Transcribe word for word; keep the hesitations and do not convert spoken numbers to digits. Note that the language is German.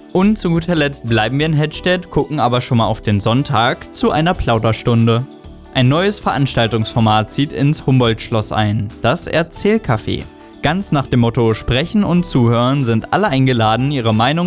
Und zu guter Letzt bleiben wir in Hedstedt, gucken aber schon mal auf den Sonntag zu einer Plauderstunde. Ein neues Veranstaltungsformat zieht ins Humboldt-Schloss ein, das Erzählcafé. Ganz nach dem Motto Sprechen und Zuhören sind alle eingeladen, ihre Meinung